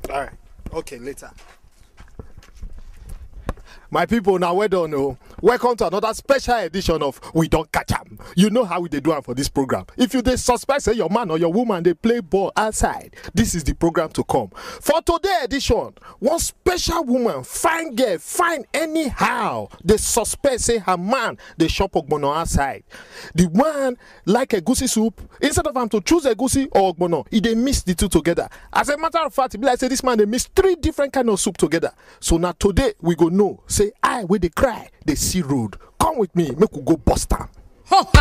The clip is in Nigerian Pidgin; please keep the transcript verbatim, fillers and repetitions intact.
All right. Okay, later. My people, now well done. Oh. Welcome to another special edition of We Don't Catch 'em. You know how we dey do am for this program. If you dey suspect say your man or your woman they play ball outside, this is the program to come. For today edition, one special woman, fine girl, fine anyhow, they suspect say her man they shop ogbono outside. The one like a goosey soup, instead of him to choose a goosey or ogbono, he they mix the two together. As a matter of fact, it be like say this man they mix three different kind of soup together. So now today we go know. Say I where they cry, they see road. Come with me, make we go bust am.